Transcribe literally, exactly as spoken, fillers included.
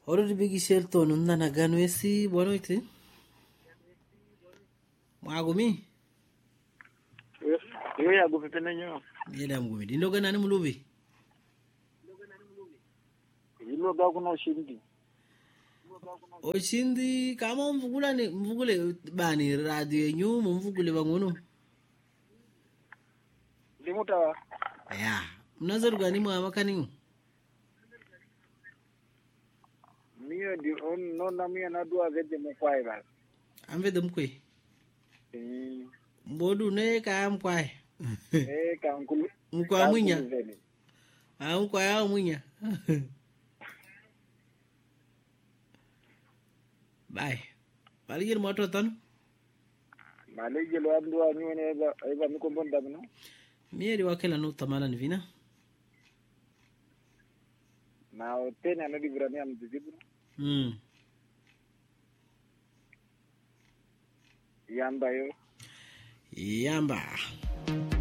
Oro di bigi shelto nunda na ganwesi bonoite. Mwagumi. Yo ya go pepene nyo. Yele amgumi. Dindo gana ni mulubi. Ilo ga kuna shindi. Oshindi kama mvugula ni mvugule bani radio yenyu mvugule bangono. Limuta. Ya, mnazaru gani mwa makani? Mio di on no na mio na dua vete mkwai ba. Amve mkwe. Eh. Mbodu ne ka mkwai. Eh ka nkulu. Mkwa mwinya. Ah mkwa ya mwinya. Bye. Baligir moto ton? Baligir lo andu anyu ne ba eba mi kombonda no. Mieri wakela no tamala ni vina. Na otena no librani am dizibu. Mm. Yamba yo. Yamba.